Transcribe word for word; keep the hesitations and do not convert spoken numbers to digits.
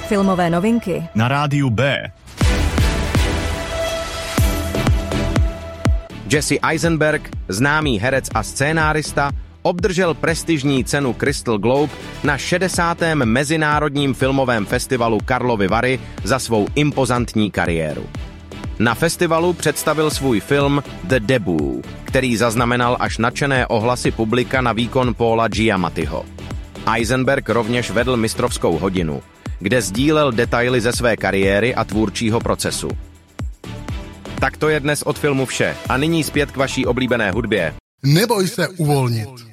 Filmové novinky na rádiu B. Jesse Eisenberg, známý herec a scénárista, obdržel prestižní cenu Crystal Globe na šedesátém mezinárodním filmovém festivalu Karlovy Vary za svou impozantní kariéru. Na festivalu představil svůj film The Debut, který zaznamenal až nadšené ohlasy publika na výkon Paula Giamattiho. Eisenberg rovněž vedl mistrovskou hodinu, kde sdílel detaily ze své kariéry a tvůrčího procesu. Tak to je dnes od filmu vše a nyní zpět k vaší oblíbené hudbě. Neboj se uvolnit.